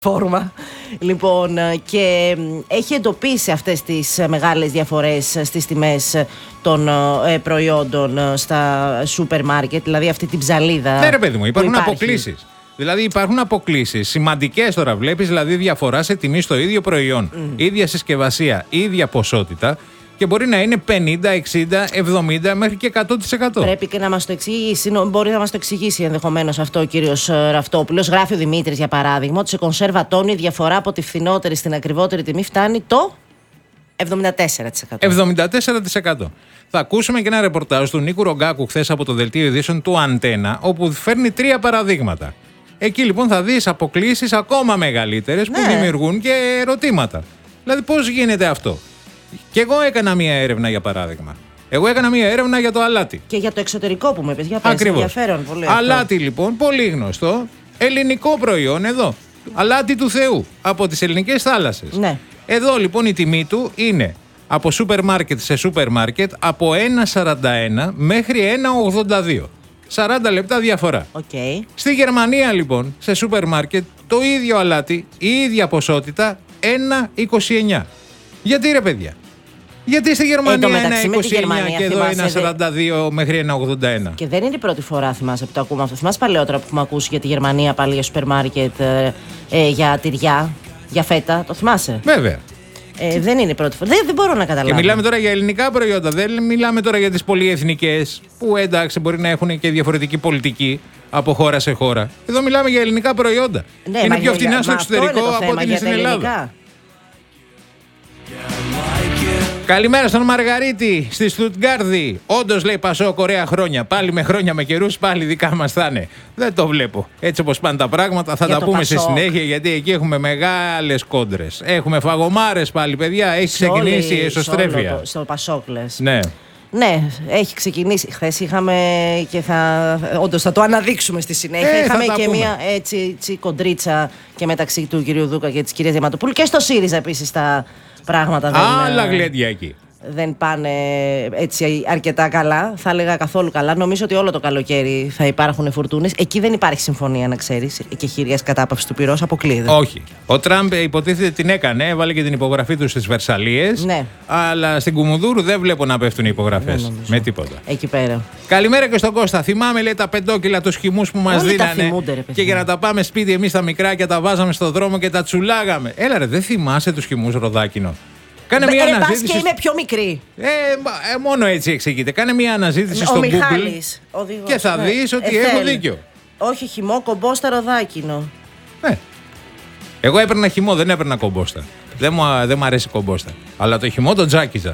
φόρμα. Λοιπόν, και έχει εντοπίσει αυτές τις μεγάλες διαφορές στις τιμές των προϊόντων στα σούπερ μάρκετ, δηλαδή αυτή την ψαλίδα. Ναι, ρε παιδί μου, υπάρχουν αποκλήσεις. Δηλαδή υπάρχουν αποκλήσεις σημαντικές τώρα. Βλέπεις δηλαδή διαφορά σε τιμή στο ίδιο προϊόν. Ίδια συσκευασία, ίδια ποσότητα. Και μπορεί να είναι 50, 60, 70 μέχρι και 100%. Πρέπει και να μας το εξηγήσει, μπορεί να μας το εξηγήσει ενδεχομένως αυτό ο κύριος Ραυτόπουλος. Γράφει ο Δημήτρης για παράδειγμα ότι σε κονσέρβα τόνου η διαφορά από τη φθηνότερη στην ακριβότερη τιμή φτάνει το 74%. 74%. Θα ακούσουμε και ένα ρεπορτάζ του Νίκου Ρογκάκου χθες από το δελτίο ειδήσεων του Αντένα, όπου φέρνει 3 παραδείγματα. Εκεί λοιπόν θα δεις αποκλήσεις ακόμα μεγαλύτερες που δημιουργούν και ερωτήματα. Δηλαδή πώς γίνεται αυτό. Και εγώ έκανα μία έρευνα για παράδειγμα. Εγώ έκανα μία έρευνα για το αλάτι. Και για το εξωτερικό που μου είπες, για πες, ενδιαφέρον πολύ. Αλάτι λοιπόν, πολύ γνωστό, ελληνικό προϊόν εδώ. Αλάτι του Θεού, από τις ελληνικές θάλασσες. Ναι. Εδώ λοιπόν η τιμή του είναι από σούπερ μάρκετ σε σούπερ μάρκετ από 1,41 μέχρι 1,82. 40 λεπτά διαφορά. Okay. Στη Γερμανία λοιπόν, σε σούπερ μάρκετ, το ίδιο αλάτι, η ίδια ποσότητα, 1,29. Γιατί ρε παιδιά. Γιατί στη Γερμανία 1,29 και εδώ 1,42 μέχρι 1,81. Και δεν είναι η πρώτη φορά, θυμάσαι, που το ακούμε αυτό. Θυμάσαι παλαιότερα που έχουμε ακούσει για τη Γερμανία πάλι για σούπερ μάρκετ, για τυριά, για φέτα. Το θυμάσαι. Βέβαια. Δεν είναι η πρώτη φορά. Δεν μπορώ να καταλάβω. Και μιλάμε τώρα για ελληνικά προϊόντα. Δεν μιλάμε τώρα για τις πολυεθνικές που εντάξει μπορεί να έχουν και διαφορετική πολιτική από χώρα σε χώρα. Εδώ μιλάμε για ελληνικά προϊόντα. Ναι, είναι πιο φτηνά στο εξωτερικό από ό,τι είναι στην Ελλάδα. Καλημέρα στον Μαργαρίτη στη Στουτγκάρδη. Όντως λέει Πασόκ, ωραία χρόνια. Πάλι με χρόνια με καιρούς, πάλι δικά μας θα είναι. Δεν το βλέπω. Έτσι όπως πάνε τα πράγματα, θα τα πούμε Πασόκ στη συνέχεια, γιατί εκεί έχουμε μεγάλες κόντρες. Έχουμε φαγωμάρες πάλι, παιδιά. Έχει ξεκινήσει η εσωστρέφεια. Στο Πασόκ λες. Ναι. Ναι, έχει ξεκινήσει. Χθες είχαμε και όντως θα το αναδείξουμε στη συνέχεια. Είχαμε και μια έτσι κοντρίτσα και μεταξύ του κυρίου Δούκα και της κυρίας Διαματοπούλου και στο ΣΥΡΙΖΑ επίσης τα πράγματα άλλα γλέντια εκεί. Δεν πάνε έτσι αρκετά καλά. Θα έλεγα καθόλου καλά. Νομίζω ότι όλο το καλοκαίρι θα υπάρχουν φουρτούνες. Εκεί δεν υπάρχει συμφωνία, να ξέρεις, και χειρίας κατάπαυση του πυρός. Αποκλείεται. Όχι. Ο Τραμπ υποτίθεται την έκανε, έβαλε και την υπογραφή του στις Βερσαλίες. Ναι. Αλλά στην Κουμουνδούρου δεν βλέπω να πέφτουν οι υπογραφές. Με τίποτα. Εκεί πέρα. Καλημέρα και στον Κώστα. Θυμάμαι, λέει, τα 5 κιλά τους χυμούς που μας δίνανε. Και για να τα πάμε σπίτι, εμείς τα μικράκια τα βάζαμε στο δρόμο και τα τσουλάγαμε. Έλα, ρε, δεν θυμάσαι τους χυμούς, Ροδάκινο. Κάνε μια αναζήτηση. Και είναι πιο μικρή. Μόνο έτσι εξηγείται. Κάνε μια αναζήτηση στο Μιχάλης, Google και θα δεις ότι έχω δίκιο. Όχι χυμό, κομπόστα, Ροδάκινο. Εγώ έπαιρνα χυμό, δεν έπαιρνα κομπόστα. Δεν μου αρέσει κομπόστα. Αλλά το χυμό το τζάκιζα.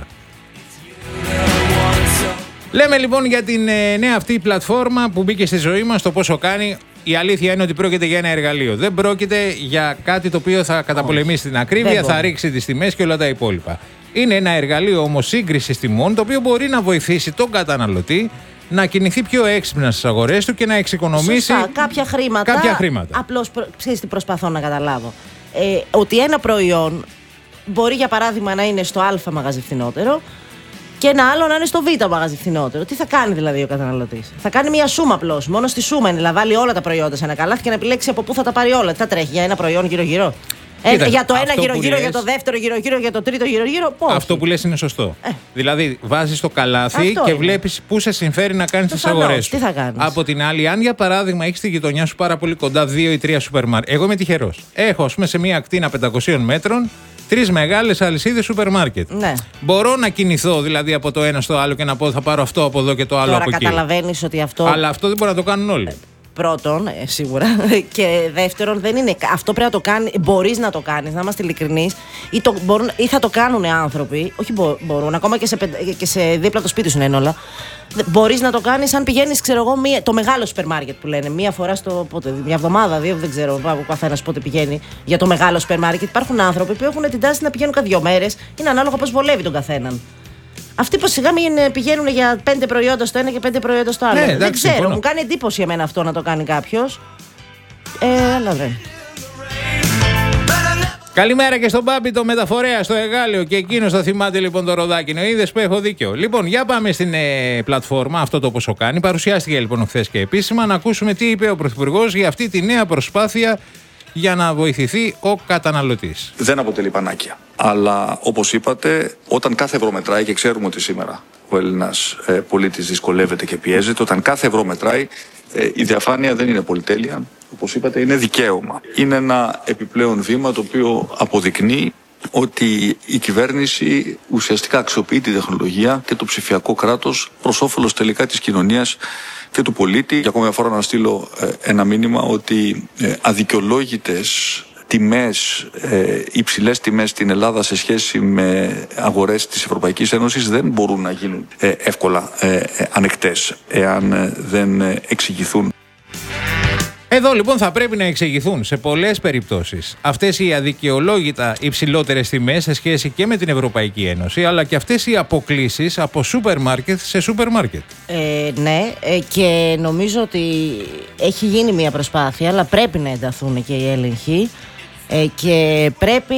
Λέμε λοιπόν για την νέα αυτή πλατφόρμα που μπήκε στη ζωή μας, το πόσο κάνει. Η αλήθεια είναι ότι πρόκειται για ένα εργαλείο. Δεν πρόκειται για κάτι το οποίο θα καταπολεμήσει την ακρίβεια, θα ρίξει τις τιμές και όλα τα υπόλοιπα. Είναι ένα εργαλείο όμως σύγκρισης τιμών, το οποίο μπορεί να βοηθήσει τον καταναλωτή να κινηθεί πιο έξυπνα στις αγορές του και να εξοικονομήσει κάποια χρήματα. Απλώς ξέρεις τι προσπαθώ να καταλάβω. Ότι ένα προϊόν μπορεί για παράδειγμα να είναι στο Α μαγαζί φθηνότερο και ένα άλλο να είναι στο Β μαγαζί φθηνότερο. Τι θα κάνει δηλαδή ο καταναλωτής? Θα κάνει μια σούμα απλώς. Μόνο στη σούμα είναι να βάλει όλα τα προϊόντα σε ένα καλάθι και να επιλέξει από πού θα τα πάρει όλα. Τι θα τρέχει για ένα προϊόν γύρω-γύρω? Για το ένα γύρω-γύρω, για το δεύτερο γύρω-γύρω, για το τρίτο γύρω-γύρω. Αυτό που λες είναι σωστό. Δηλαδή βάζεις το καλάθι και βλέπεις πού σε συμφέρει να κάνεις τις αγορές. Τι θα κάνεις? Από την άλλη, αν για παράδειγμα έχεις στη γειτονιά σου πάρα πολύ κοντά 2 ή 3 σούπερ μάρκετ. Εγώ είμαι τυχερός. Έχω, ας πούμε, σε μια ακτίνα 500 μέτρων 3 μεγάλες αλυσίδες σούπερ μάρκετ. Ναι. Μπορώ να κινηθώ δηλαδή από το ένα στο άλλο και να πω θα πάρω αυτό από εδώ και το άλλο από εκεί. Καταλαβαίνεις ότι αυτό. Αλλά αυτό δεν μπορεί να το κάνουν όλοι. Πρώτον, σίγουρα. Και δεύτερον, δεν είναι. Αυτό πρέπει να το κάνει. Μπορείς να το κάνεις, να είμαστε ειλικρινείς. Ή θα το κάνουν άνθρωποι. Όχι μπορούν, ακόμα και σε δίπλα το σπίτι σου είναι όλα. Μπορείς να το κάνεις αν πηγαίνεις, ξέρω εγώ, το μεγάλο σούπερ μάρκετ που λένε. Μία φορά μια εβδομάδα, 2, δεν ξέρω. Ο καθένας πότε πηγαίνει για το μεγάλο σούπερ μάρκετ. Υπάρχουν άνθρωποι που έχουν την τάση να πηγαίνουν κάθε 2 μέρες. Είναι ανάλογα πώς βολεύει τον καθέναν. Αυτοί που σιγά μην πηγαίνουν για 5 προϊόντα στο ένα και 5 προϊόντα στο άλλο. Δεν ξέρω, συμφωνώ. Μου κάνει εντύπωση εμένα αυτό να το κάνει κάποιος. Αλλά δεν. Καλημέρα και στον Μπάμπη, το μεταφορέα στο Εγάλεο, και εκείνος θα θυμάται λοιπόν το Ροδάκινο. Είδες που έχω δίκιο. Λοιπόν, για πάμε στην πλατφόρμα, αυτό το πόσο κάνει. Παρουσιάστηκε λοιπόν χθες και επίσημα, να ακούσουμε τι είπε ο Πρωθυπουργός για αυτή τη νέα προσπάθεια για να βοηθηθεί ο καταναλωτής. Δεν αποτελεί πανάκια. Αλλά όπως είπατε, όταν κάθε ευρώ μετράει, και ξέρουμε ότι σήμερα ο Έλληνας πολίτης δυσκολεύεται και πιέζεται, όταν κάθε ευρώ μετράει, η διαφάνεια δεν είναι πολυτέλεια. Όπως είπατε, είναι δικαίωμα. Είναι ένα επιπλέον βήμα το οποίο αποδεικνύει ότι η κυβέρνηση ουσιαστικά αξιοποιεί τη τεχνολογία και το ψηφιακό κράτος προς όφελος τελικά της κοινωνίας και του πολίτη. Για ακόμη μια φορά να στείλω ένα μήνυμα ότι αδικαιολόγητες τιμές, υψηλές τιμές στην Ελλάδα σε σχέση με αγορές της Ευρωπαϊκής Ένωσης δεν μπορούν να γίνουν εύκολα ανεκτές εάν δεν εξηγηθούν. Εδώ λοιπόν θα πρέπει να εξηγηθούν σε πολλές περιπτώσεις αυτές οι αδικαιολόγητα υψηλότερες τιμές σε σχέση και με την Ευρωπαϊκή Ένωση, αλλά και αυτές οι αποκλίσεις από σούπερ μάρκετ σε σούπερ μάρκετ. Ναι, και νομίζω ότι έχει γίνει μια προσπάθεια, αλλά πρέπει να ενταθούν και οι έλεγχοι και πρέπει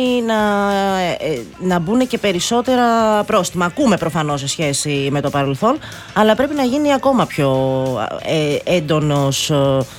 να μπουν και περισσότερα πρόστιμα. Ακούμε προφανώς σε σχέση με το παρελθόν, αλλά πρέπει να γίνει ακόμα πιο έντονος.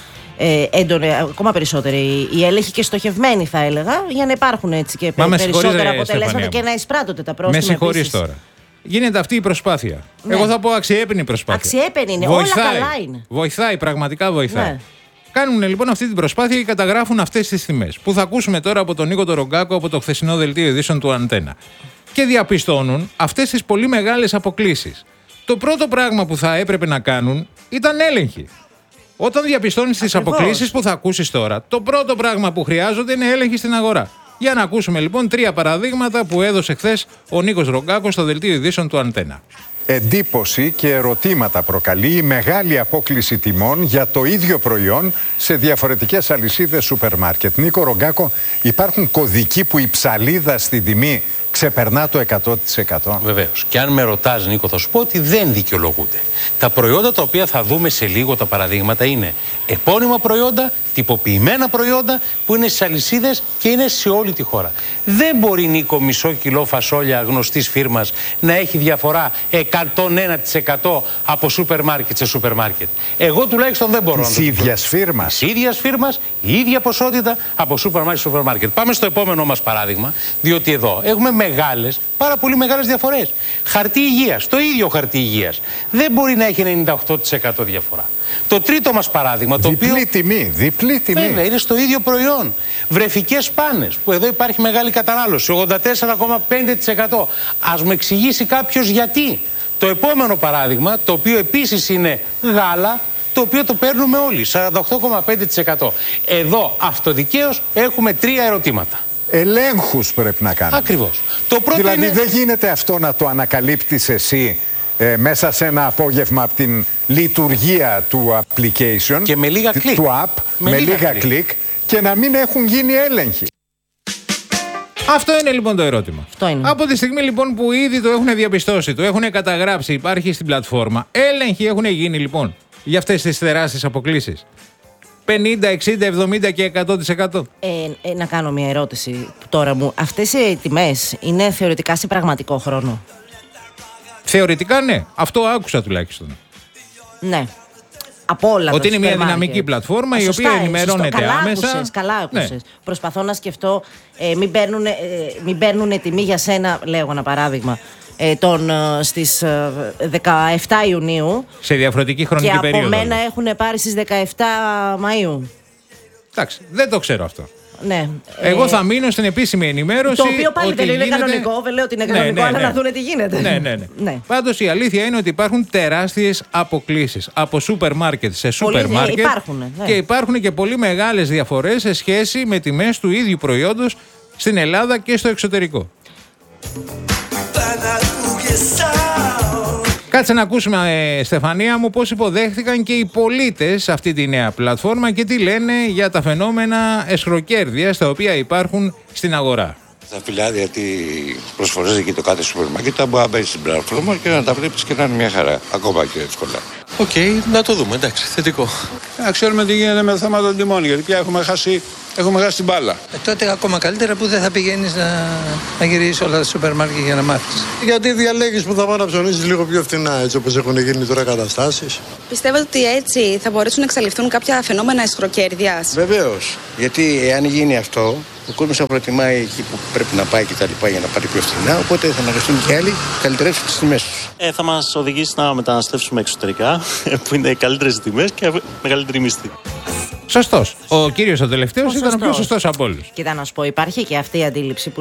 Ακόμα περισσότερη η έλεγχη και στοχευμένη, θα έλεγα, για να υπάρχουν έτσι και περισσότερα αποτελέσματα και να εισπράττονται τα πρόστιμα. Με συγχωρείς τώρα. Γίνεται αυτή η προσπάθεια. Ναι. Εγώ θα πω αξιέπαινη προσπάθεια. Αξιέπαινη είναι, όλα καλά είναι. Βοηθάει, πραγματικά βοηθάει. Ναι. Κάνουν λοιπόν αυτή την προσπάθεια και καταγράφουν αυτές τις τιμές που θα ακούσουμε τώρα από τον Νίκο τον Ρογκάκο από το χθεσινό δελτίο ειδήσεων του Αντένα. Και διαπιστώνουν αυτές τις πολύ μεγάλες αποκλίσεις. Το πρώτο πράγμα που θα έπρεπε να κάνουν ήταν έλεγχοι. Όταν διαπιστώνεις τις αποκλίσεις που θα ακούσεις τώρα, το πρώτο πράγμα που χρειάζονται είναι έλεγχοι στην αγορά. Για να ακούσουμε λοιπόν 3 παραδείγματα που έδωσε χθες ο Νίκος Ρογκάκος στο δελτίο ειδήσεων του Αντένα. Εντύπωση και ερωτήματα προκαλεί η μεγάλη απόκλιση τιμών για το ίδιο προϊόν σε διαφορετικές αλυσίδες σούπερ μάρκετ. Νίκο Ρογκάκο, υπάρχουν κωδικοί που η ψαλίδα στην τιμή ξεπερνά το 100%. Βεβαίως. Και αν με ρωτάς, Νίκο, θα σου πω ότι δεν δικαιολογούνται. Τα προϊόντα τα οποία θα δούμε σε λίγο, τα παραδείγματα, είναι επώνυμα προϊόντα, τυποποιημένα προϊόντα που είναι στις αλυσίδες και είναι σε όλη τη χώρα. Δεν μπορεί, Νίκο, μισό κιλό φασόλια γνωστής φίρμας να έχει διαφορά 101% από σούπερ μάρκετ σε σούπερ μάρκετ. Εγώ τουλάχιστον δεν μπορώ να το πω. Της ίδιας φίρμας. Της ίδιας φίρμας, η ίδια ποσότητα από σούπερ μάρκετ σε σούπερ μάρκετ. Πάμε στο επόμενό μας παράδειγμα, διότι εδώ έχουμε μεγάλες, πάρα πολύ μεγάλες διαφορές. Χαρτί υγείας, το ίδιο χαρτί υγείας. Δεν μπορεί να έχει 98% διαφορά. Το τρίτο μας παράδειγμα, το διπλή οποίο. Τιμή, διπλή τιμή. Βέβαια, είναι στο ίδιο προϊόν. Βρεφικές πάνες, που εδώ υπάρχει μεγάλη κατανάλωση, 84,5%. Ας μου εξηγήσει κάποιος γιατί. Το επόμενο παράδειγμα, το οποίο επίσης είναι γάλα, το οποίο το παίρνουμε όλοι, 48,5%. Εδώ αυτοδικαίως έχουμε 3 ερωτήματα. Ελέγχους πρέπει να κάνουμε. Ακριβώς. Το πρώτο δηλαδή είναι. δεν γίνεται αυτό να το ανακαλύπτεις εσύ μέσα σε ένα απόγευμα από την λειτουργία του application Και με λίγα κλικ. του app, με λίγα κλικ και να μην έχουν γίνει έλεγχοι. Αυτό είναι λοιπόν το ερώτημα. Αυτό είναι. Από τη στιγμή λοιπόν που ήδη το έχουν διαπιστώσει, το έχουν καταγράψει, υπάρχει στην πλατφόρμα, έλεγχοι έχουν γίνει λοιπόν για αυτές τις τεράστιες αποκλίσεις. 50, 60, 70 και 100%. Να κάνω μια ερώτηση τώρα μου. Αυτές οι τιμές είναι θεωρητικά σε πραγματικό χρόνο? Θεωρητικά ναι. Αυτό άκουσα τουλάχιστον. Ναι. Από όλα ότι τα είναι μια σούπερ δυναμική μάρκετ. πλατφόρμα η οποία ενημερώνεται άμεσα. Καλά άκουσες. Ναι. Προσπαθώ να σκεφτώ, μην παίρνουν τιμή για σένα, λέω ένα παράδειγμα, στις 17 Ιουνίου. Σε διαφορετική χρονική και περίοδο. από μένα έχουν πάρει στις 17 Μαΐου. Εντάξει, δεν το ξέρω αυτό. Ναι. Εγώ θα μείνω στην επίσημη ενημέρωση. Το οποίο πάλι δεν είναι κανονικό, δεν λέω ότι είναι κανονικό, αλλά να δούνε τι γίνεται. Ναι. Πάντως η αλήθεια είναι ότι υπάρχουν τεράστιες αποκλίσεις από σούπερ μάρκετ σε σούπερ μάρκετ. Και υπάρχουν και πολύ μεγάλες διαφορές σε σχέση με τιμές του ίδιου προϊόντος στην Ελλάδα και στο εξωτερικό. Κάτσε να ακούσουμε, Στεφανία μου, πώς υποδέχθηκαν και οι πολίτες αυτή τη νέα πλατφόρμα και τι λένε για τα φαινόμενα εσχροκέρδειας τα οποία υπάρχουν στην αγορά. Στα φυλάδια, τι προσφορές εκεί το κάθε σούπερ μάρκετ, μπορεί να μπαίνει στην πλατφόρμα και να τα βλέπεις και να είναι μια χαρά, ακόμα πιο εύκολα. Οκ, να το δούμε, εντάξει, θετικό. Να ξέρουμε τι γίνεται με θέματα των τιμών, γιατί πια έχουμε χάσει την μπάλα. Τότε ακόμα καλύτερα που δεν θα πηγαίνεις να γυρίσεις όλα τα σούπερ μάρκετ για να μάθεις. Γιατί διαλέγεις που θα πάνε να ψωνίσεις λίγο πιο φθηνά, έτσι όπως έχουν γίνει τώρα καταστάσεις. Πιστεύετε ότι έτσι θα μπορέσουν να εξαλειφθούν κάποια φαινόμενα αισχροκέρδειας? Βεβαίως. Γιατί εάν γίνει αυτό, ο κόσμος θα προτιμάει εκεί που πρέπει να πάει και τα λοιπά για να πάρει πιο φθηνά. Οπότε θα αναγκαστούν και άλλοι καλυτερεύσουν τις τιμές τους. Θα μας οδηγήσει να μεταναστεύσουμε εξωτερικά, που είναι καλύτερες τιμές και μεγαλύτερη μισθή. Σωστός. Ο κύριος ο τελευταίος ήταν ο πιο σωστός από όλους. Κοίτα να σου πω, υπάρχει και αυτή η αντίληψη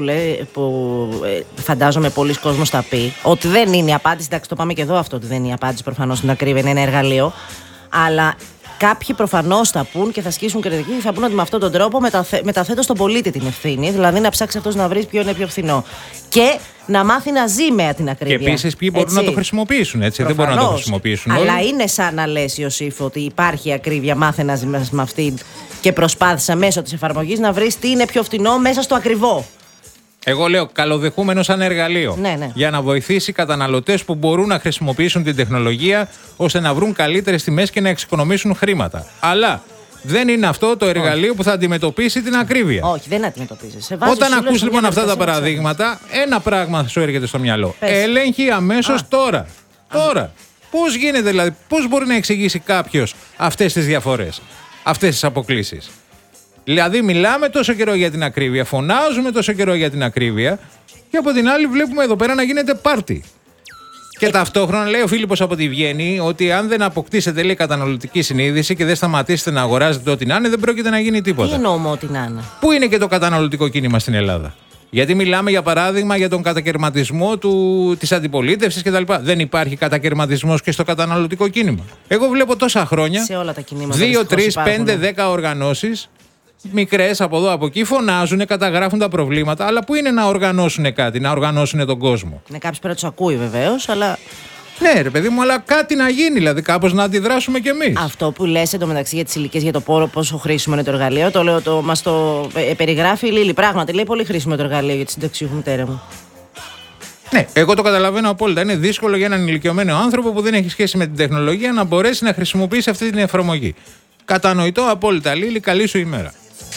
που φαντάζομαι πολλοί κόσμος θα πει ότι δεν είναι η απάντηση. Εντάξει, το πάμε και εδώ αυτό, ότι δεν είναι η απάντηση προφανώς στην ακρίβεια, είναι ένα εργαλείο. Αλλά κάποιοι προφανώς θα πούν και θα ασκήσουν κριτική και θα πούν ότι με αυτόν τον τρόπο μεταθέτω στον πολίτη την ευθύνη. Δηλαδή να ψάξει αυτός να βρει ποιο είναι πιο φθηνό. Και να μάθει να ζει με την ακρίβεια. Και επίσης ποιοι μπορούν να το χρησιμοποιήσουν, έτσι. Προφανώς. Δεν μπορούν να το χρησιμοποιήσουν Αλλά όλοι. είναι σαν να λες, Ιωσήφ, ότι υπάρχει ακρίβεια, μάθε να ζει με αυτήν και προσπάθησα μέσω της εφαρμογής να βρεις τι είναι πιο φθηνό μέσα στο ακριβό. Εγώ λέω καλοδεχούμενο σαν εργαλείο. Ναι. Για να βοηθήσει καταναλωτές που μπορούν να χρησιμοποιήσουν την τεχνολογία ώστε να βρουν καλύτερες τιμές και να εξοικονομήσουν χρήματα. Αλλά δεν είναι αυτό το εργαλείο που θα αντιμετωπίσει την ακρίβεια. Όχι, δεν αντιμετωπίζει. Όταν ακούς λοιπόν αυτά τα παραδείγματα, ένα πράγμα σου έρχεται στο μυαλό. Έλεγχη αμέσως τώρα. Τώρα. Πώς γίνεται δηλαδή, πώς μπορεί να εξηγήσει κάποιος αυτές τις διαφορές, αυτές τις αποκλίσεις? Δηλαδή, μιλάμε τόσο καιρό για την ακρίβεια, φωνάζουμε τόσο καιρό για την ακρίβεια, και από την άλλη βλέπουμε εδώ πέρα να γίνεται πάρτι. Και ταυτόχρονα λέει ο Φίλιππος από τη Βιέννη ότι αν δεν αποκτήσετε, λέει, καταναλωτική συνείδηση και δεν σταματήσετε να αγοράζετε ό,τι να είναι, δεν πρόκειται να γίνει τίποτα. Τι εννοούμε ό,τι να είναι? Πού είναι και το καταναλωτικό κίνημα στην Ελλάδα? Γιατί μιλάμε για παράδειγμα για τον κατακερματισμό της αντιπολίτευσης κτλ. Δεν υπάρχει κατακερματισμός και στο καταναλωτικό κίνημα? Εγώ βλέπω τόσα χρόνια σε όλα τα κινήματα 2, 3, 5, 10 οργανώσεις μικρές από εδώ από εκεί φωνάζουν, καταγράφουν τα προβλήματα, αλλά πού είναι να οργανώσουν κάτι, να οργανώσουν τον κόσμο? Ναι, κάποιος πρέπει να τους ακούει βεβαίως, αλλά. Ναι, ρε παιδί μου, αλλά κάτι να γίνει, δηλαδή κάπως να αντιδράσουμε κι εμείς. Αυτό που λες εντωμεταξύ για τις ηλικίες, για το πόσο χρήσιμο είναι το εργαλείο, το λέω, μας το περιγράφει η Λίλη. Πράγματι, λέει πολύ χρήσιμο το εργαλείο για τη συνταξιούχη μητέρα μου. Ναι, εγώ το καταλαβαίνω απόλυτα. Είναι δύσκολο για έναν ηλικιωμένο άνθρωπο που δεν έχει σχέση με την τεχνολογία να μπορέσει να χρησιμοποιήσει αυτή την εφαρμογή. Κατανοητό απόλυτα, Λίλη, καλή σου ημέρα.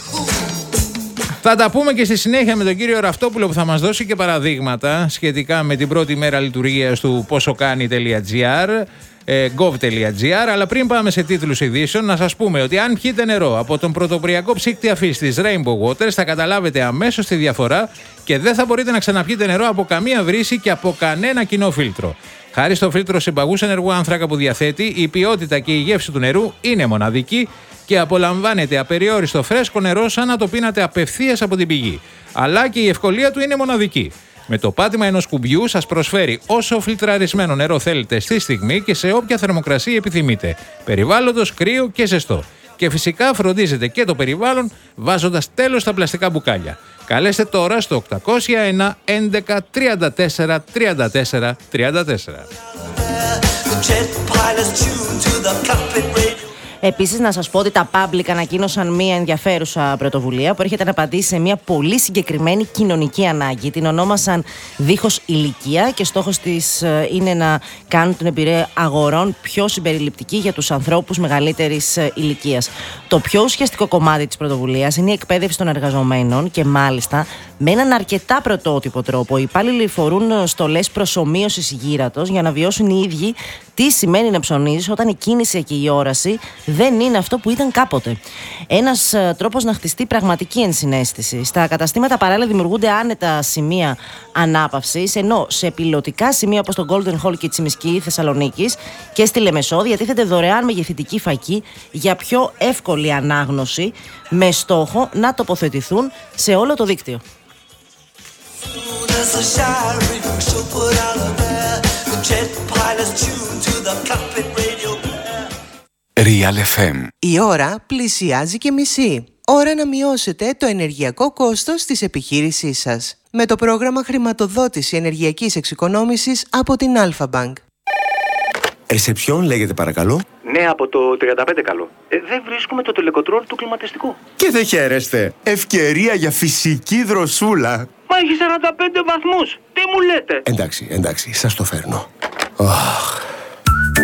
Θα τα πούμε και στη συνέχεια με τον κύριο Ραυτόπουλο που θα μας δώσει και παραδείγματα σχετικά με την πρώτη μέρα λειτουργίας του ποσοκάνει.gr, gov.gr. Αλλά πριν πάμε σε τίτλους ειδήσεων, να σας πούμε ότι αν πιείτε νερό από τον πρωτοποριακό ψύκτη αφής της Rainbow Waters, θα καταλάβετε αμέσως τη διαφορά και δεν θα μπορείτε να ξαναπιείτε νερό από καμία βρύση και από κανένα κοινό φίλτρο. Χάρη στο φίλτρο συμπαγούς ενεργού άνθρακα που διαθέτει, η ποιότητα και η γεύση του νερού είναι μοναδική και απολαμβάνετε απεριόριστο φρέσκο νερό σαν να το πίνατε απευθείας από την πηγή. Αλλά και η ευκολία του είναι μοναδική. Με το πάτημα ενός κουμπιού σας προσφέρει όσο φιλτραρισμένο νερό θέλετε στη στιγμή και σε όποια θερμοκρασία επιθυμείτε. Περιβάλλοντος, κρύο και ζεστό. Και φυσικά φροντίζετε και το περιβάλλον βάζοντας τέλος στα πλαστικά μπουκάλια. Καλέστε τώρα στο 801 11 34 34 34. Επίσης, να σας πω ότι τα Public ανακοίνωσαν μία ενδιαφέρουσα πρωτοβουλία που έρχεται να απαντήσει σε μία πολύ συγκεκριμένη κοινωνική ανάγκη. Την ονόμασαν Δίχως Ηλικία και στόχος της είναι να κάνουν την εμπειρία αγορών πιο συμπεριληπτική για τους ανθρώπους μεγαλύτερης ηλικίας. Το πιο ουσιαστικό κομμάτι της πρωτοβουλίας είναι η εκπαίδευση των εργαζομένων και μάλιστα με έναν αρκετά πρωτότυπο τρόπο. Οι υπάλληλοι φορούν στολές προσομοίωσης γύρατος για να βιώσουν οι ίδιοι τι σημαίνει να ψωνίζεις όταν η κίνηση και η όραση δεν είναι αυτό που ήταν κάποτε. Ένας τρόπος να χτιστεί πραγματική ενσυναίσθηση. Στα καταστήματα παράλληλα δημιουργούνται άνετα σημεία ανάπαυσης, ενώ σε πιλωτικά σημεία όπως το Golden Hall και η Τσιμισκή Θεσσαλονίκης και στη Λεμεσό διατίθεται δωρεάν μεγεθυντική φακή για πιο εύκολη ανάγνωση, με στόχο να τοποθετηθούν σε όλο το δίκτυο. Real FM. Η ώρα πλησιάζει και μισή. Ώρα να μειώσετε το ενεργειακό κόστος της επιχείρησής σας με το πρόγραμμα χρηματοδότηση ενεργειακής εξοικονόμησης από την Alpha Bank. Ρεσεψιόν λέγεται παρακαλώ. Ναι, από το 35 καλό. Δεν βρίσκουμε το τελεκοτρόλ του κλιματιστικού. Και δεν χαίρεστε. Ευκαιρία για φυσική δροσούλα. Μα έχει 45 βαθμούς. Τι μου λέτε? Εντάξει, σας το φέρνω.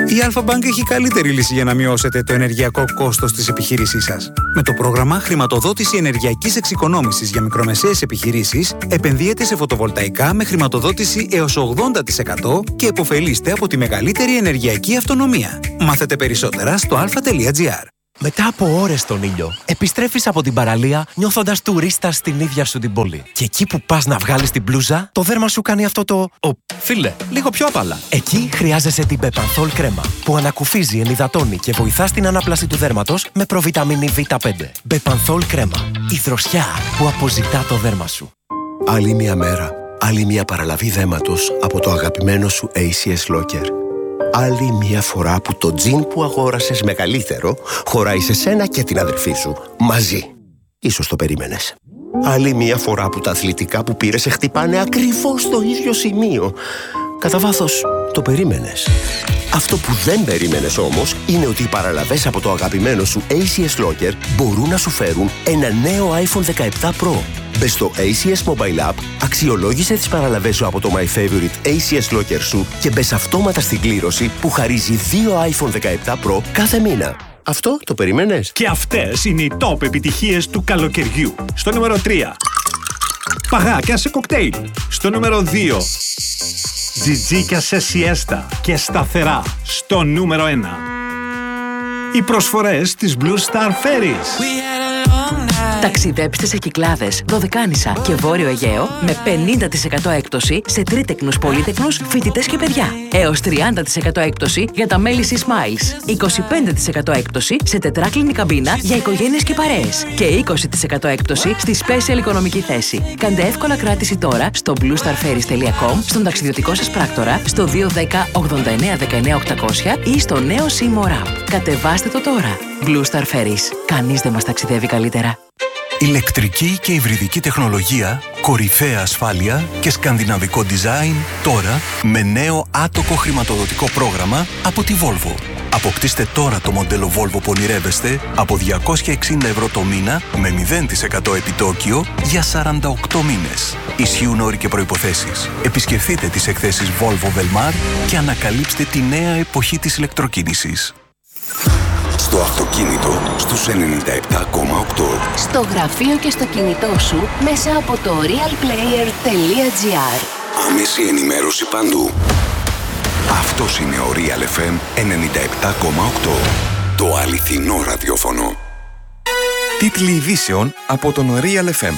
Η Αλφα-Bank έχει καλύτερη λύση για να μειώσετε το ενεργειακό κόστος της επιχείρησής σας. Με το πρόγραμμα Χρηματοδότηση Ενεργειακής Εξοικονόμησης για μικρομεσαίες επιχειρήσεις, επενδύετε σε φωτοβολταϊκά με χρηματοδότηση έως 80% και επωφελείστε από τη μεγαλύτερη ενεργειακή αυτονομία. Μάθετε περισσότερα στο alpha.gr. Μετά από ώρες στον ήλιο, επιστρέφεις από την παραλία νιώθοντας τουρίστας στην ίδια σου την πόλη. Και εκεί που πας να βγάλεις την μπλούζα, το δέρμα σου κάνει αυτό το φίλε, λίγο πιο απαλά. Εκεί χρειάζεσαι την Bepanthol κρέμα, που ανακουφίζει, ενυδατώνει και βοηθά στην ανάπλαση του δέρματος με προβιταμίνη Β5. Bepanthol κρέμα, η δροσιά που αποζητά το δέρμα σου. Άλλη μια μέρα, άλλη μια παραλαβή δέματος από το αγαπημένο σου ACS Locker. Άλλη μια φορά που το τζιν που αγόρασες μεγαλύτερο χωράει σε σένα και την αδερφή σου μαζί. Ίσως το περίμενες. Άλλη μια φορά που τα αθλητικά που πήρες σε χτυπάνε ακριβώς στο ίδιο σημείο. Κατά βάθος το περίμενες. Αυτό που δεν περίμενες όμως είναι ότι οι παραλαβές από το αγαπημένο σου ACS Locker μπορούν να σου φέρουν ένα νέο iPhone 17 Pro. Μπες στο ACS Mobile App, αξιολόγησε τις παραλαβές σου από το My Favorite ACS Locker σου και μπες αυτόματα στην κλήρωση που χαρίζει 2 iPhone 17 Pro κάθε μήνα. Αυτό το περίμενες? Και αυτές είναι οι top επιτυχίες του καλοκαιριού. Στο νούμερο 3. Παγάκια σε κοκτέιλ. Στο νούμερο 2. Τζιτζίκια σε σιέστα και σταθερά. Στο νούμερο 1. Οι προσφορές της Blue Star Ferries. Ταξιδέψτε σε Κυκλάδες, Δωδεκάνησα και Βόρειο Αιγαίο με 50% έκπτωση σε τρίτεκνους, πολύτεκνους, φοιτητές και παιδιά. Έως 30% έκπτωση για τα μέλη Smiles. 25% έκπτωση σε τετράκλινη καμπίνα για οικογένειες και παρέες. Και 20% έκπτωση στη special οικονομική θέση. Κάντε εύκολα κράτηση τώρα στο bluestarferries.com, στον ταξιδιωτικό σας πράκτορα, στο 210 89 19 800 ή στο νέο Seymour App. Κατεβάστε το τώρα. Blue Star Ferries. Κανείς δεν μας ταξιδεύει καλύτερα. Ηλεκτρική και υβριδική τεχνολογία, κορυφαία ασφάλεια και σκανδιναβικό design τώρα με νέο άτοκο χρηματοδοτικό πρόγραμμα από τη Volvo. Αποκτήστε τώρα το μοντέλο Volvo που ονειρεύεστε από 260 ευρώ το μήνα με 0% επιτόκιο για 48 μήνες. Ισχύουν όροι και προϋποθέσεις. Επισκεφτείτε τις εκθέσεις Volvo Velmar και ανακαλύψτε τη νέα εποχή της ηλεκτροκίνησης. Στο αυτοκίνητο στους 97,8. Στο γραφείο και στο κινητό σου μέσα από το realplayer.gr. Άμεση ενημέρωση παντού. Αυτός είναι ο Real FM 97,8. Το αληθινό ραδιόφωνο. Τίτλοι ειδήσεων από τον Real FM.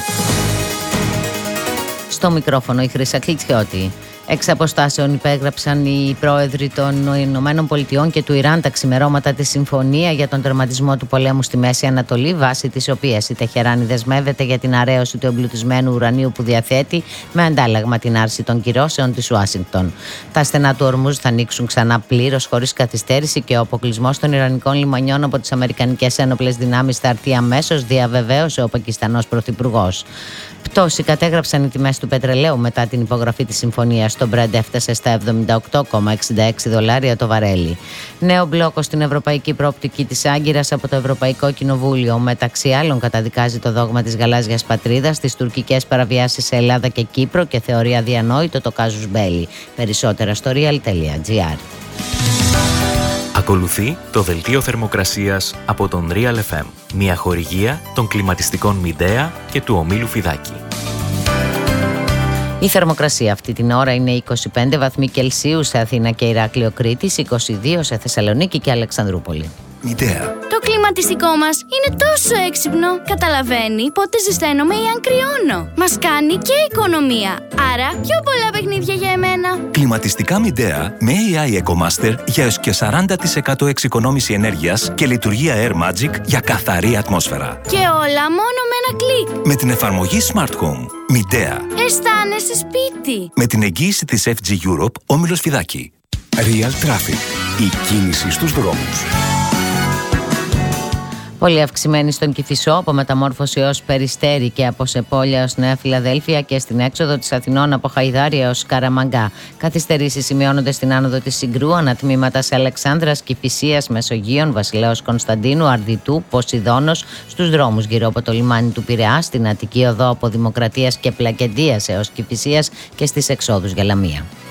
Στο μικρόφωνο η Χρύσα Κλιτσιώτη. Εξ αποστάσεων υπέγραψαν οι πρόεδροι των Ηνωμένων Πολιτειών και του Ιράν τα ξημερώματα τη συμφωνία για τον τερματισμό του πολέμου στη Μέση Ανατολή, βάσει της οποίας η Τεχεράνη δεσμεύεται για την αρέωση του εμπλουτισμένου ουρανίου που διαθέτει, με αντάλλαγμα την άρση των κυρώσεων της Ουάσιγκτον. Τα στενά του Ορμούζ θα ανοίξουν ξανά πλήρως, χωρίς καθυστέρηση, και ο αποκλεισμός των ιρανικών λιμανιών από τις αμερικανικές ένοπλες δυνάμεις θα έρθει αμέσως, διαβεβαίωσε ο Πακιστανός πρωθυπουργός. Πτώση κατέγραψαν οι τιμές του πετρελαίου μετά την υπογραφή της συμφωνίας. Το Brent έφτασε στα $78,66 το βαρέλι. Νέο μπλόκο στην ευρωπαϊκή προοπτική της Άγκυρας από το Ευρωπαϊκό Κοινοβούλιο. Μεταξύ άλλων, καταδικάζει το δόγμα της γαλάζιας πατρίδας, τις τουρκικές παραβιάσεις σε Ελλάδα και Κύπρο και θεωρεί αδιανόητο το κάζους μπέλι. Περισσότερα στο real.gr. Ακολουθεί το δελτίο θερμοκρασίας από τον Real FM. Μια χορηγία των κλιματιστικών Μιντέα και του ομίλου Φιδάκη. Η θερμοκρασία αυτή την ώρα είναι 25 βαθμοί Κελσίου σε Αθήνα και Ηράκλειο Κρήτης, 22 σε Θεσσαλονίκη και Αλεξανδρούπολη. Μητέα. Το κλιματιστικό μας είναι τόσο έξυπνο. Καταλαβαίνει πότε ζεσταίνομαι ή αν κρυώνω. Μας κάνει και οικονομία. Άρα πιο πολλά παιχνίδια για εμένα. Κλιματιστικά Μητέα με AI EcoMaster για έως και 40% εξοικονόμηση ενέργειας και λειτουργία Air Magic για καθαρή ατμόσφαιρα. Και όλα μόνο με ένα κλικ. Με την εφαρμογή Smart Home. Μητέα. Αισθάνεσαι σπίτι. Με την εγγύηση της FG Europe, όμιλος Φιδάκη. Real Traffic. Η κίνηση στους δρόμους. Πολύ αυξημένη στον Κηφισό, από Μεταμόρφωση έως Περιστέρι και από Σεπόλια ως Νέα Φιλαδέλφια και στην έξοδο της Αθηνών από Χαϊδάρια ως Καραμαγκά. Καθυστερήσεις σημειώνονται στην άνοδο της Συγκρού, ανατμήματα σε Αλεξάνδρας, Κηφισίας, Μεσογείων, Βασιλέως Κωνσταντίνου, Αρδιτού, Ποσειδώνος, στους δρόμους γύρω από το λιμάνι του Πειραιά, στην Αττική Οδό από Δημοκρατίας και Πλακεντίας έως Κηφισίας και στις εξόδους για Λαμία.